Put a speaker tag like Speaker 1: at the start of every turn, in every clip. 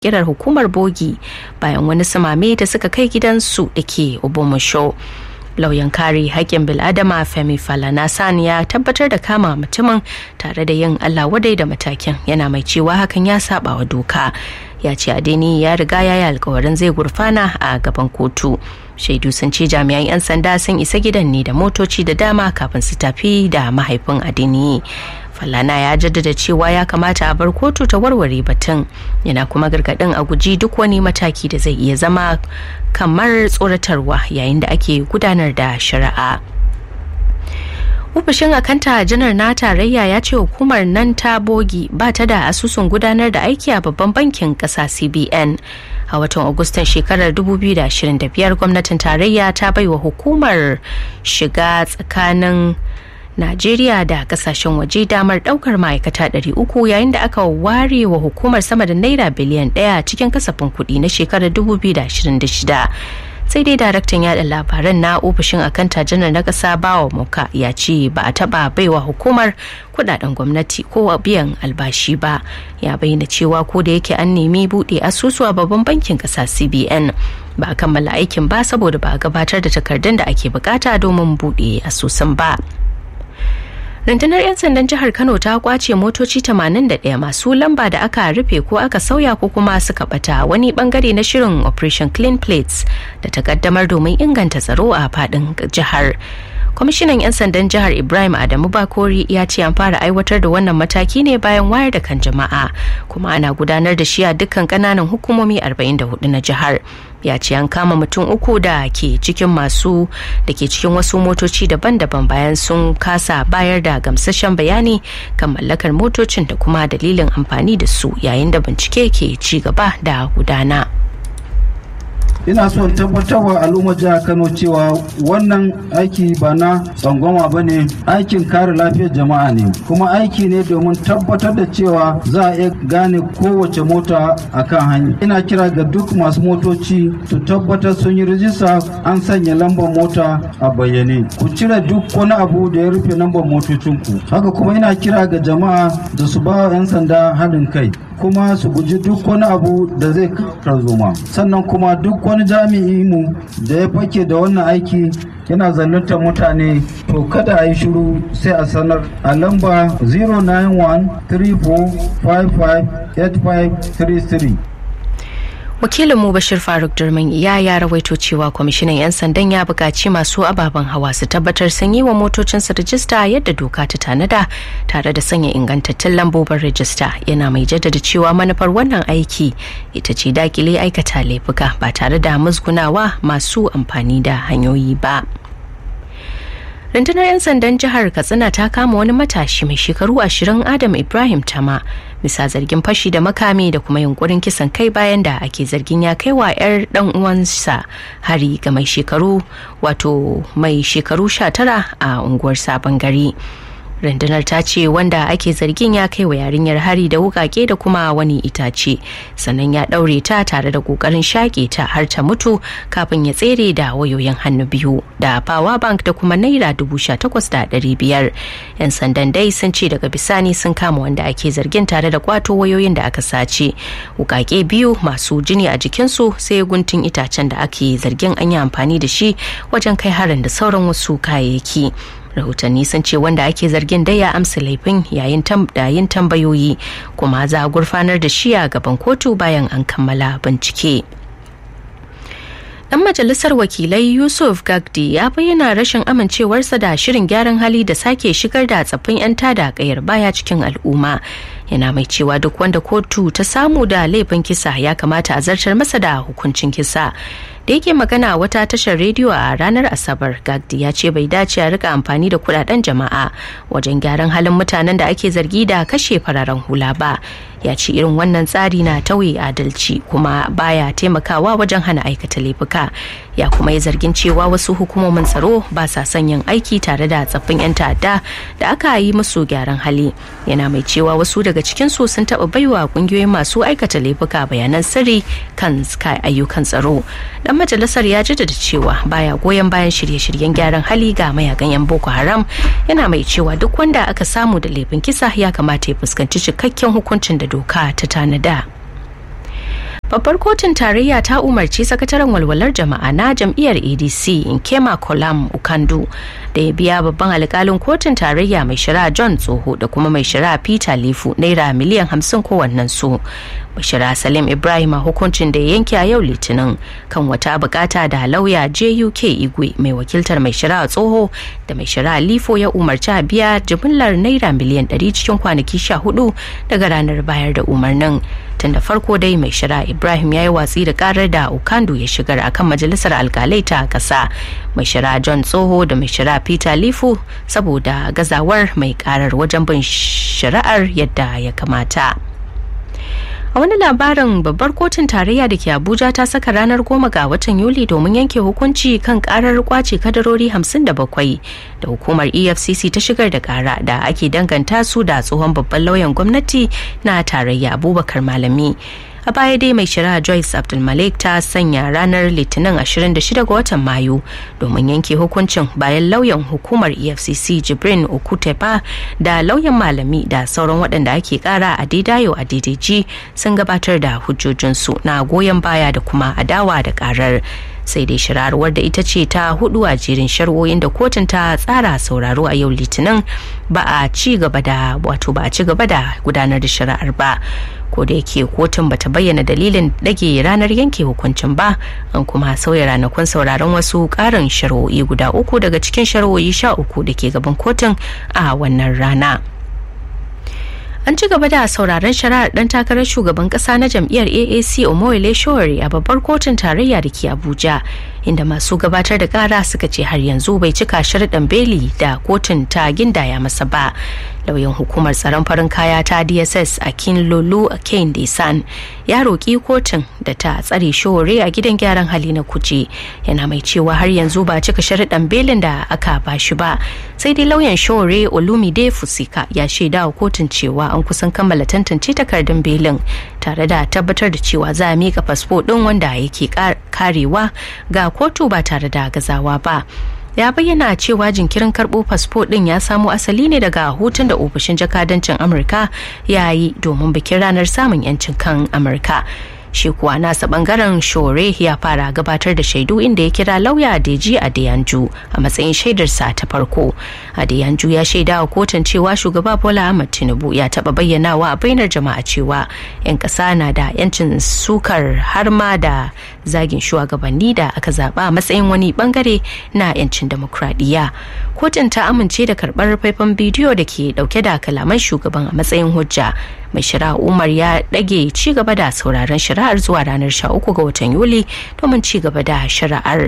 Speaker 1: kirar hukumar bogi bayan wani samame da suka kai gidansu da ke Obomoso. Lauyan kare haƙƙin bil'adama Femi Falana ya tabbatar da kama mutumin tare da yin Allah wadai da matakin, yana mai cewa hakan ya saba wa doka. Ya ce Adeni ya riga ya yi alkawarin zai gurfana a gaban kotu. Shaidu sun ce jami'an 'yan sanda sun isa gidan ne da motoci da dama kafin su tafi da mahaifin Adeni. Falana ya jaddada cewa ya kamata a bar kotu ta warware batun, yana kuma gargadin a guji duk wani mataki da zai iya zama kamar tsoratarwa yayin da ake gudanar da shari'a. Ofishin akanta janar na tarayya ya ce hukumar nan ta bogi ba ta da asusun gudanar da aiki a babban bankin kasa CBN. A watan Agustan shekarar 2025 gwamnatin tarayya ta baiwa hukumar shiga tsakanin Najeriya da kasashen waje damar daukar ma'aikata 300 yayin da aka ware wa hukumar sama da naira biliyan 1 cikin kasafin kuɗi na shekarar 2026. Sai dai daraktan yada labaran na ofishin akanta janar na kasa Bawa Moka ya ce ba a taba baiwa hukumar kudaden gwamnati ko biyan albashi ba. Ya bayyana cewa ko da yake an nemi bude asusu a babban bankin kasa CBN, ba a kammala aikin ba saboda ba a gabatar da takardun da ake bukata domin bude asusun ba. Rundunar 'yan sandan jihar Kano ta kwace motoci 81 masu lamba da aka rufe ko aka sauya ko kuma suka bata, wani bangare na shirin Operation Clean Plates da ta kaddamar domin inganta tsaro a fadin jihar. Kwamishinan 'yan sandan jihar Ibrahim Adamu Bakori ya ce an fara aiwatar da wannan mataki ne bayan wayar da kan jama'a, kuma ana gudanar da shi a dukkan kananan hukumomi 44 na jihar. Ya ce an kama mutum 3 da ke cikin wasu motoci daban-daban bayan sun kasa bayar da gamsasshen bayani kan mallakar motocin da kuma dalilin amfani da su, yayin da bincike ke ci gaba da gudana.
Speaker 2: Ina son tabbatarwa al'ummar jihar Kano cewa wannan aiki ba na tsangwama ba ne, aikin kare lafiyar jama'a ne, kuma aiki ne domin tabbatar da cewa za a iya gane kowace mota a kan hanya. Ina kira ga duk masu motoci su tabbatar sun yi rijista, an sanya lambar mota a bayyane. Ku cire duk wani abu da ya rufe lambar motocinku. Haka kuma ina kira ga jama'a da su ba wa 'yan sanda haɗin kai, kuma su guji duk wani abu da zai tarzoma. Sannan kuma duk wani jami'i mu da ya fake da wannan aiki yana zaluntar mutane, to kada a yi shiru sai a sanar a lamba 091-3455-8533.
Speaker 1: Wakilinmu Bashir Faruk Durmin ya rawaito cewa kwamishinan 'yan sandan ya buƙaci masu ababen hawa su tabbatar sun yi wa motocinsu rajista yadda doka ta tanada tare da sanya ingantattun lambobin rajista. Yana mai jaddada cewa manufar wannan aiki ita ce dakile aikata laifuka ba tare da musgunawa masu amfani da hanyoyi ba. Rundunar 'yan sandan jihar Katsina ta kama wani matashi mai shekaru 20, Adam Ibrahim Tama, bisa zargin fashi da makami da kuma yunkurin kisan kai bayan da ake zargin ya kai wa 'yar dan uwansa hari ga mai shekaru 19 a unguwar Sabon Gari. Rundunar ta ce wanda ake zargin ya kai wa yarinyar hari da wukake da kuma wani itace, sannan ya daure ta tare da kokarin shaƙe ta har ta mutu kafin ya tsere da wayoyin hannu biyu da power bank da kuma naira 18,500. 'Yan sandan dai sun ce daga bisani sun kama wanda ake zargin tare da kwato wayoyin da aka sace, wukake biyu masu jini a jikinsu, sai guntun itacen da ake zargin an yi amfani da shi wajen kai harin da sauran wasu kayayyaki. Rahotanni sun ce wanda ake zargin dai ya amsa laifin yayin tambayoyi, kuma za a gurfanar da shi a gaban kotu bayan an kammala bincike. Dan majalisar wakilai Yusuf Gagdi ya bayyana rashin amincewarsa da shirin gyaran hali da sake shigar da tsaffin 'yan tada kayar baya cikin al'umma. Yana mai cewa duk wanda kotu ta samu da laifin kisa ya kamata a zartar masa da hukuncin kisa. Da yake magana wata tashar rediyo a ranar Asabar, Gagdi ya ce bai dace a rika amfani da kudaden jama'a wajen gyaran halin mutanen da ake zargi da kashe fararen hula ba. Ya ce irin wannan tsari na tauye adalci kuma baya taimakawa wajen hana aikata laifuka. Ya kuma yi zargin cewa wasu hukumomin tsaro ba sa son yin aiki tare da tsaffin 'yan ta'adda da aka yi musu gyaran hali. Yana mai cewa wasu daga cikinsu sun taɓa baiwa ƙungiyoyin masu aikata laifuka bayanan sirri kan ayyukan tsaro. Dan majalisar ya jaddada cewa baya goyon bayan shirye-shiryen gyaran hali ga mayakan 'yan Boko Haram. Yana mai cewa duk wanda aka samu da laifin kisa ya kamata ya fuskanci cikakken hukuncin da doka ta tanada. Babbar kotun tarayya ta umarci sakataren walwalar jama'a na jam'iyyar ADC Nkema Kolam Ukandu da ya biya babban alkalin kotun tarayya mai shari'a John Tsoho da kuma mai shari'a Peter Lifu naira miliyan 50 kowannen su. Mai shari'a Salim Ibrahim a hukuncin da ya yanke a yau Litinin kan wata bukata da lauya JUK Igwe mai wakiltar mai shari'a Tsoho da mai shari'a Lifo ya umarci a biya jimillar naira miliyan 100 cikin kwanaki 14 daga ranar bayar da umarnin. Tun da farko dai mai shari'a Ibrahim ya yi watsi da karar da Ukandu ya shigar akan majalisar alkalai ta kasa. Mai shari'a John Tsoho da mai shari'a Peter Lifu saboda gazawar mai karar wajen bin shari'ar yadda ya kamata. A wani labarin, babbar kotun tarayya da ke Abuja ta saka ranar 10 ga watan Yuli domin yanke hukunci kan karar kwace kadarori 57 da hukumar EFCC ta shigar da kara da ake danganta su da tsohon babban lauyan gwamnati na tarayya Abubakar Malami. A baya dai mai shari'a Joyce Abdulmalik ta sanya ranar Litinin 26 ga watan Mayu domin yanke hukuncin bayan lauyan hukumar EFCC Jibrin Okutepa da lauyan Malami da sauran waɗanda ake kara a Didayo a DDG sun gabatar da hujjojinsu na goyon baya da kuma adawa da karar. Sai dai shari'ar wadda ita ce ta hudu a jerin shari'o'in da kotun ta tsara sauraro a yau Litinin ba a ci gaba da gudanar da shari'ar ba. Ko da yake kotun bata bayyana dalilin dage ranar yanke hukuncin ba, an kuma sauya ranakun sauraron wasu karin shari'o'i guda 3 daga cikin shari'o'i 13 da ke gaban kotun a wannan rana. An ci gaba da sauraron shari'ar dan takarar shugaban kasa na jam'iyyar AAC Omoyele Sowore a babbar kotun tarayya da ke Abuja, inda masu gabatar da kara suka ce har yanzu bai cika sharuɗan beli da kotun ta gindaya masa ba. Lauyan hukumar tsaron farin kaya ta DSS Akinlolu Akindesan ya roƙi kotun da ta tsare Sowore a gidan gyaran hali na Kuje, yana mai cewa har yanzu ba cika sharuɗan belin da aka bashi ba. Sai dai lauyan Sowore Olumide Fusika ya shaida wa kotun cewa an kusan kammala tantance takardun belin tare da tabbatar da cewa za a mika fasfo ɗin wanda yake karewa ga kotu ba tare da gazawa ba. Ya bayyana cewa jinkirin karɓo fasfo ɗin ya samo asali ne daga hutun da ofishin jakadancin Amurka ya yi domin bikin ranar samun 'yancin kan Amurka. Shi kuwa nasa bangaren Sowore ya fara gabatar da shaidu inda ya kira lauya Deji Adeyanju a matsayin shaidarsa ta farko. Adeyanju ya shaida wa kotun cewa shugaba Bola Ahmed Tinubu ya taba bayyanawa a bainar jama'a cewa 'yan ƙasa na da 'yancin sukar har ma da zagin shugabanni da aka zaba a matsayin wani bangare na 'yancin demokradiyya. Kotun ta amince da karɓar faifan bidiyo da ke dauke da kalaman shugaban a matsayin hujja. Mai shari'a Umar ya ɗage ci gaba da sauraron shari'ar zuwa ranar 13 ga watan Yuli domin ci gaba da shari'ar.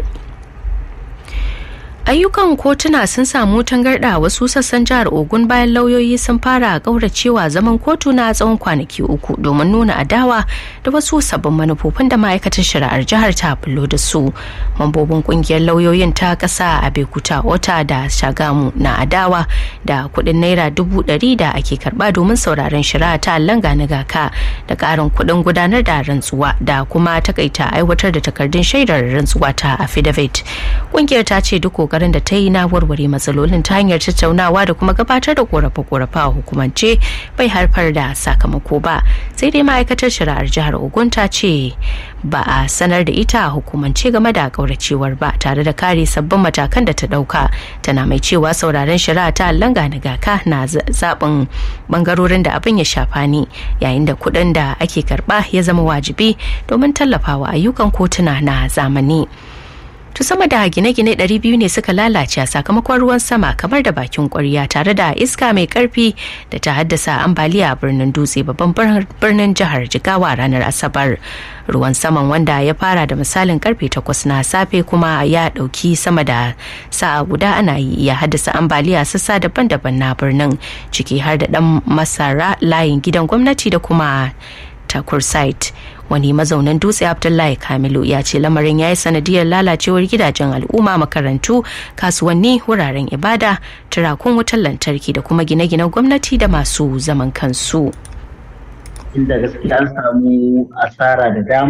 Speaker 1: Ayyukan kotuna sun samu tangarɗa wasu sassan jihar Ogun bayan lauyoyi sun fara kauracewa zaman kotu na tsawon kwanaki 3 domin nuna adawa da wasu sabbin manufofin da ma'aikatar shari'ar jihar ta bullo da su. Mambobin kungiyar lauyoyin ta ƙasa a Bekuta Ota da Shagamu na adawa da kuɗin naira 100,000 da ake karɓa domin sauraron shari'a ta langa na gaka da ƙarin kuɗin gudanar da rantsuwa da kuma takaita aiwatar da takardun shaidar rantsuwa ta affidavit. Kungiyar ta ce duk kokarin da ta yi na warware matsalolin ta hanyar tattaunawa da kuma gabatar da korafe-korafe a hukumance bai haifar da sakamako ba. Sai dai ma'aikatar shari'ar jihar Ogun ta ce ba a sanar da ita a hukumance game da kauracewar ba, tare da kare sabbin matakan da ta dauka. Tana mai cewa sauraron shari'a ta langa na gaka na zaɓin bangarorin da abin ya shafa ne, yayin da kuɗin da ake karɓa ya zama wajibi domin tallafawa ayyukan kotuna na zamani. To sama da gine-gine 200 ne suka lalace a sakamakon ruwan sama kamar da bakin ƙwarya tare da iska mai ƙarfi da ta haddasa ambaliya a birnin Dutse, babban birnin jihar Jigawa ranar Asabar. Ruwan saman wanda ya fara da misalin karfe 8 na safe kuma ya ɗauki sama da sa'a guda ana yi, ya haddasa ambaliya sassa daban-daban na birnin, ciki har da ɗan Masara, layin gidan gwamnati da kuma Takur site. Wani mazaunan Dutse Abdullahi Kamilu ya ce lamarin ya yi sanadiyar lalacewar gidajen al'umma, makarantu, kasuwanni, wuraren ibada, turakun wutar lantarki da kuma gine-ginen gwamnati da masu zaman kansu.
Speaker 3: Inda gaskiya an samu asara da dama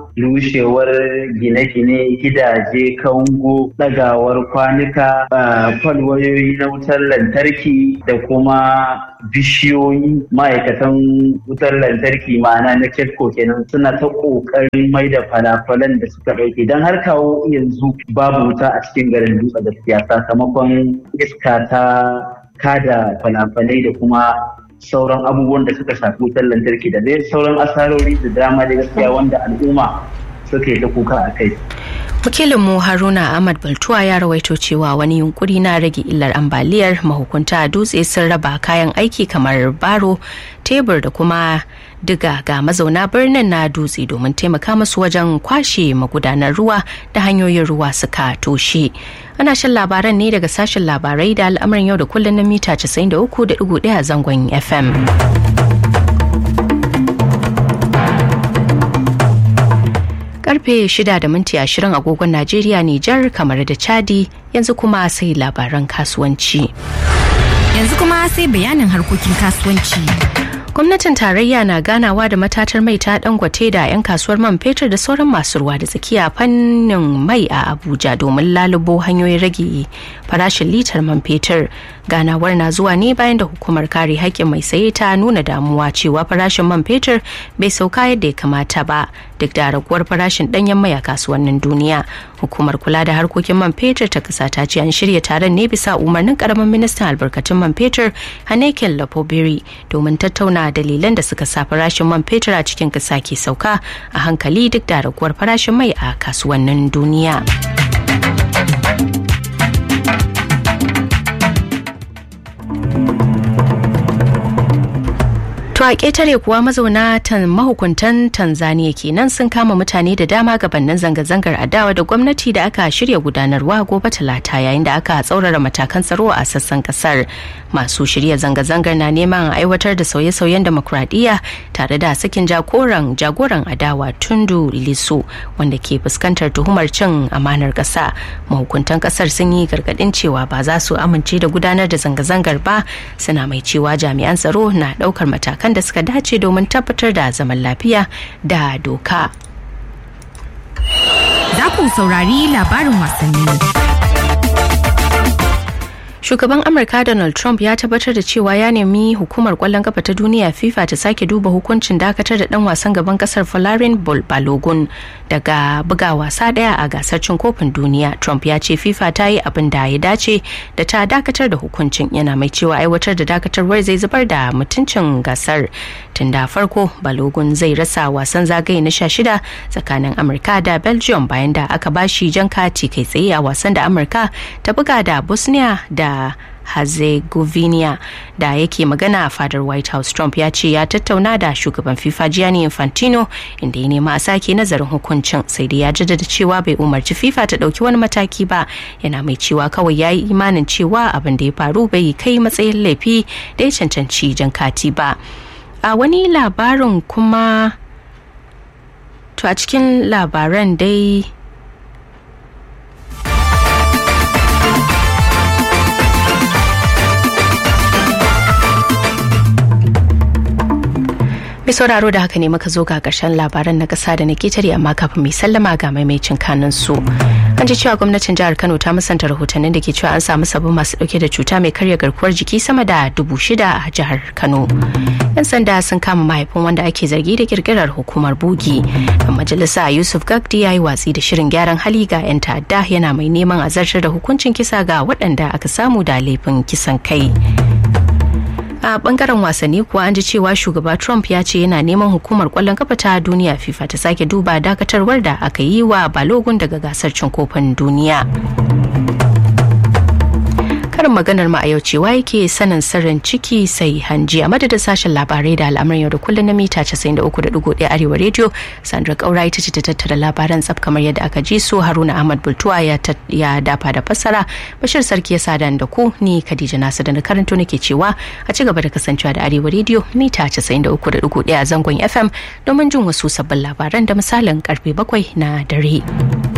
Speaker 3: rushewar gine-gine, gidaje, kango, ɗagawar kwanuka, falwayoyi na wutar lantarki da kuma bishiyoyi. Ma'aikatan wutar lantarki ma'ana na KEDCO kenan suna ta ƙoƙarin mai da falafalan da suka ɗauke don har kawo yanzu babu wuta a cikin garin Dutse gaskiya sakamakon iska ta kada falafalai da kuma sauran abubuwan da suka shafi wutar lantarki da dai sauran asarori da dama da gaskiya wanda al'umma suka yi ta kuka a kai.
Speaker 1: Wakilinmu Haruna Ahmad Baltuwa ya rawaito cewa wani yunkuri na rage illar ambaliyar mahukunta a Dutse sun raba kayan aiki kamar baro, tebur da kuma diga ga mazauna birnin na Dutse domin taimaka musu wajen kwashe magudanar ruwa da hanyoyin ruwa suka toshe. Ana shan labaran ne daga sashen labarai da al'amarin yau da kullum na mita 93.1 a zangon FM. Karfe 6:20 agogon Najeriya, Nijar, kamar da Chadi, yanzu kuma sai labaran kasuwanci.
Speaker 4: Yanzu kuma sai bayanin harkokin kasuwanci.
Speaker 1: Gwamnatin tarayya na ganawa da matatar mai ta Dangote da 'yan kasuwar man fetur da sauran masu ruwa da tsakiya fannin mai a Abuja domin lalubo hanyoyin rage farashin litar man fetur. Ganawar na zuwa ne bayan da hukumar kare haƙƙin mai saye ta nuna damuwa cewa farashin man fetur bai sauka yadda ya kamata ba duk da raguwar farashin ɗanyen mai a kasuwannin duniya. Hukumar kula da harkokin man fetur ta ƙasa ta ce an shirya taron ne bisa umarnin ƙaramin ministan albarkatun man fetur Haneken Lafobiri domin tattauna dalilan da suka sa farashin man fetur a cikin ƙasa ke sauka a hankali duk da raguwar farashin mai a kasuwannin duniya. To a ƙetare kuwa mazauna mahukuntan Tanzania kenan sun kama mutane da dama gabanin zanga-zangar adawa da gwamnati da aka shirya gudanarwa gobe Talata yayin da aka tsaurara matakan tsaro a sassan kasar. Masu shirya zanga-zangar na neman aiwatar da sauye-sauyen demokradiyya tare da sakin jagoran adawa Tundu Lissu wanda ke fuskantar tuhumar cin amanar ƙasa. Mahukuntan kasar sun yi gargaɗin cewa ba za su amince da gudanar da zanga-zangar ba, suna mai cewa jami'an tsaro na ɗaukar matakan da suka dace domin tabbatar da zaman lafiya da doka.
Speaker 4: Za ku saurari labarin wasanni.
Speaker 1: Shugaban Amurka Donald Trump ya tabbatar da cewa ya nemi hukumar kwallon kafa ta duniya FIFA ta sake duba hukuncin dakatar da dan wasan gaban kasar Folarin Balogun daga buga wasa daya a gasar cin kofin duniya. Trump ya ce FIFA ta yi abin da ya dace da ta dakatar da hukuncin, yana mai cewa aiwatar da dakatarwar zai zubar da mutuncin gasar. Tun da farko Balogun zai rasa wasan zagaye na 16 tsakanin Amurka da Belgium bayan da aka bashi jan kati kai tsaye a wasan da Amurka ta buga da Bosnia da Herzegovina. Da yake magana a fadar White House, Trump ya ce ya tattauna da shugaban FIFA Gianni Infantino inda ya nema a sake nazarin hukuncin, sai dai ya jaddada cewa bai umarci FIFA ta dauki wani mataki ba, yana mai cewa kawai ya yi imanin cewa abin da ya faru bai kai matsayin laifi da ya cancanci jan kati ba. A wani labarin kuma, to a cikin labaran dai mai sauraro da haka ne muka zo ga karshen labaran na kasa da na ketare, amma kafin mai sallama ga maimaicin kanin su. An ji cewa gwamnatin jihar Kano ta musanta rahotannin da ke cewa an samu sabbin masu dauke da cuta mai karya garkuwar jiki sama da 6,000 a jihar Kano. Yan sanda sun kama mahaifin wanda ake zargi da kirkirar hukumar bugi. Dan majalisa Yusuf Gagdi ya yi watsi da shirin gyaran hali ga 'yan ta'adda, yana mai neman a zartar da hukuncin kisa ga waɗanda aka samu da laifin kisan kai. A bangaren wasanni kuwa an ji cewa shugaba Trump ya ce yana neman hukumar kwallon kafa ta duniya FIFA ta sake duba dakatarwar da aka yi wa Balogun daga gasar cin kofin duniya. Karin maganar ma a yau cewa yake sanin sirrin ciki sai hanji. A madadin sashen labarai da al'amuran yau da kullum na mita 93.1 Arewa Radio, Sandra Kaura ita ce ta tattara labaran tsaf kamar yadda aka ji su. Haruna Ahmad Bultuwa ya dafa da fassara. Bashir Sarki ya sada da ku, ni Khadija Nasu da na karanto nake cewa a ci gaba da kasancewa da Arewa Radio mita 93.1 a zangon FM domin jin wasu sabbin labaran da misalin karfe 7 na dare.